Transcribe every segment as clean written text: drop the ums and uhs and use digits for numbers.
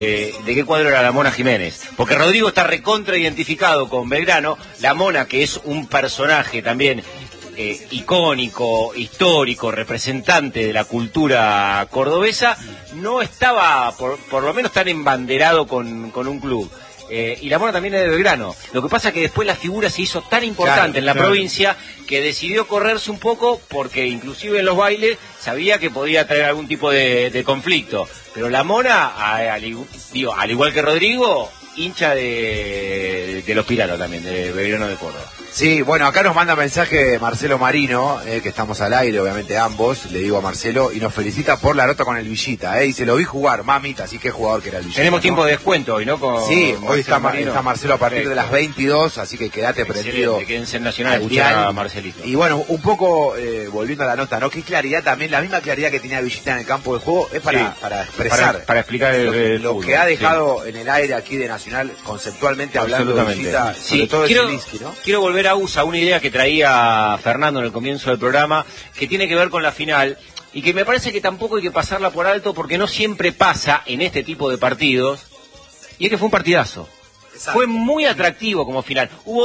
de qué cuadro era la Mona Jiménez, porque Rodrigo está recontra identificado con Belgrano. La Mona, que es un personaje también icónico, histórico, representante de la cultura cordobesa, no estaba, por lo menos, tan embanderado con un club. Y la Mona también es de Belgrano. Lo que pasa es que después la figura se hizo tan importante en la provincia que decidió correrse un poco, porque inclusive en los bailes sabía que podía traer algún tipo de conflicto. Pero la Mona, al igual que Rodrigo, hincha de los Piratas también, de Belgrano de Córdoba. Sí, bueno, acá nos manda mensaje Marcelo Marino, que estamos al aire, obviamente ambos, le digo a Marcelo, y nos felicita por la nota con el Villita, dice, lo vi jugar, mamita, así que jugador que era el Villita. Tenemos tiempo de descuento hoy, ¿no? Sí, hoy está Marcelo a partir de las 22, así que quedate prendido. Quédense en Nacional a escuchar a Marcelito. Y bueno, un poco, volviendo a la nota, ¿no? Qué claridad también, la misma claridad que tenía Villita en el campo de juego, es para expresar. Para explicar lo que ha dejado en el aire aquí de Nacional, conceptualmente hablando de Villita, sobre todo de Zielinski, ¿no? Quiero volver a una idea que traía Fernando en el comienzo del programa, que tiene que ver con la final, y que me parece que tampoco hay que pasarla por alto, porque no siempre pasa en este tipo de partidos, y es que fue un partidazo. Exacto. Fue muy atractivo como final.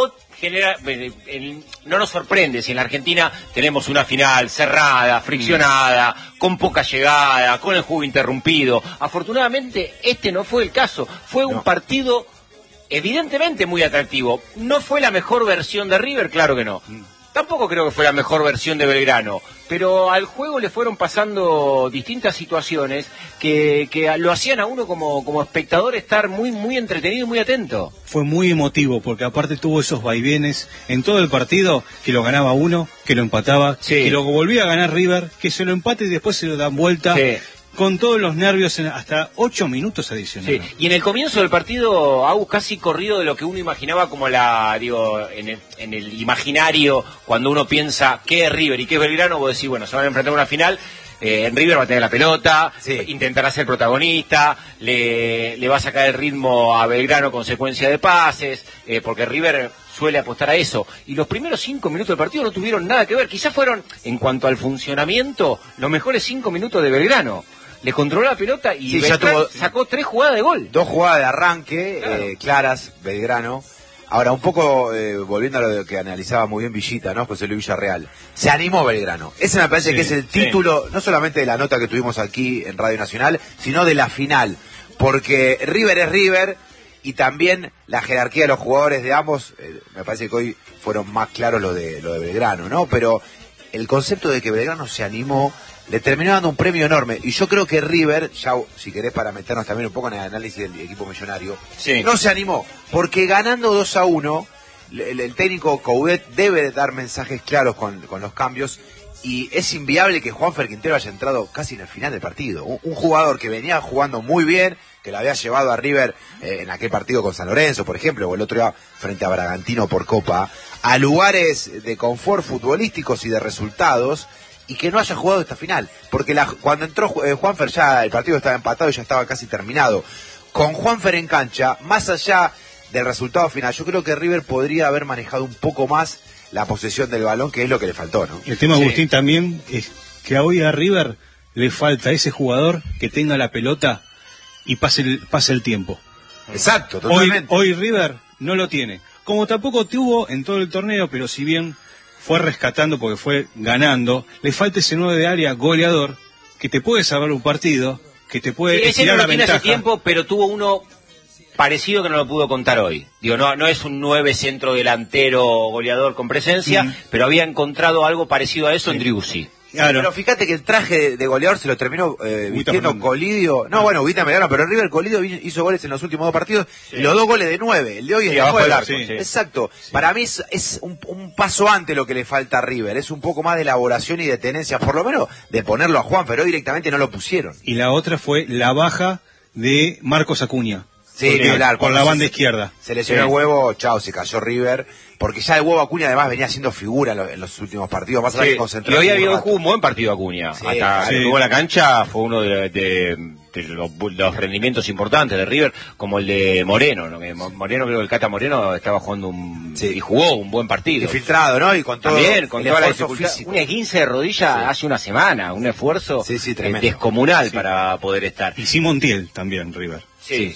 No nos sorprende si en la Argentina tenemos una final cerrada, friccionada, con poca llegada, con el juego interrumpido. Afortunadamente este no fue el caso. Fue un partido evidentemente muy atractivo. ¿No fue la mejor versión de River? Claro que no. Tampoco creo que fue la mejor versión de Belgrano, pero al juego le fueron pasando distintas situaciones que lo hacían a uno como espectador estar muy entretenido y muy atento. Fue muy emotivo, porque aparte tuvo esos vaivenes en todo el partido, que lo ganaba uno, que lo empataba, que lo volvía a ganar River, que se lo empate y después se lo dan vuelta. Sí. Con todos los nervios, hasta 8 minutos adicionales. Sí, y en el comienzo del partido, casi corrido de lo que uno imaginaba como en el imaginario, cuando uno piensa qué es River y qué es Belgrano, vos decís, bueno, se van a enfrentar a una final, en River va a tener la pelota, intentará ser protagonista, le va a sacar el ritmo a Belgrano con secuencia de pases, porque River suele apostar a eso. Y los primeros 5 minutos del partido no tuvieron nada que ver. Quizás fueron, en cuanto al funcionamiento, los mejores 5 minutos de Belgrano. Le controló la pelota y sacó 3 jugadas de gol. 2 jugadas de arranque, claras, Belgrano. Ahora, un poco volviendo a lo que analizaba muy bien Villita, ¿no? José Luis Villarreal. Se animó Belgrano. Ese me parece que es el título, no solamente de la nota que tuvimos aquí en Radio Nacional, sino de la final. Porque River es River, y también la jerarquía de los jugadores de ambos, me parece que hoy fueron más claros lo de Belgrano, ¿no? Pero el concepto de que Belgrano se animó le terminó dando un premio enorme. Y yo creo que River, ya si querés para meternos también un poco en el análisis del equipo millonario, no se animó, porque ganando 2-1, el técnico Coudet debe dar mensajes claros con los cambios, y es inviable que Juanfer Quintero haya entrado casi en el final del partido. Un jugador que venía jugando muy bien, que lo había llevado a River en aquel partido con San Lorenzo, por ejemplo, o el otro día frente a Bragantino por Copa, a lugares de confort futbolísticos y de resultados, y que no haya jugado esta final, porque cuando entró Juanfer ya el partido estaba empatado y ya estaba casi terminado. Con Juanfer en cancha, más allá del resultado final, yo creo que River podría haber manejado un poco más la posesión del balón, que es lo que le faltó, ¿no? El tema, Agustín, también es que hoy a River le falta ese jugador que tenga la pelota y pase el tiempo. Exacto, totalmente. Hoy River no lo tiene, como tampoco tuvo en todo el torneo, pero si bien fue rescatando porque fue ganando, le falta ese 9 de área goleador que te puede salvar un partido, que te puede estirar la ventaja. Hace tiempo, pero tuvo uno parecido que no lo pudo contar hoy. Digo, no es un 9 centro delantero goleador con presencia, pero había encontrado algo parecido a eso en Driussi. Claro. Pero fíjate que el traje de goleador se lo terminó vistiendo Colidio. No, bueno, Ubita Medrano, pero River Colidio hizo goles en los últimos 2 partidos, y los 2 goles de 9. El de hoy es de 9. Exacto. Para mí es un paso antes lo que le falta a River. Es un poco más de elaboración y de tenencia, por lo menos de ponerlo a Juan, pero hoy directamente no lo pusieron. Y la otra fue la baja de Marcos Acuña. Sí, claro, con la banda izquierda. Se lesionó el huevo, chao, se cayó River, porque ya el huevo Acuña además venía siendo figura en los últimos partidos, más allá que concentrado. Y hoy había un buen partido Acuña, hasta que jugó la cancha, fue uno de los rendimientos importantes de River, como el de Moreno, ¿no? Moreno, creo que el Cata Moreno estaba jugando y jugó un buen partido. Infiltrado, ¿no? Y con todo también, con toda la dificultad. Un esguince de rodilla hace una semana, un esfuerzo descomunal para poder estar. Y sin Montiel también, River. Sí,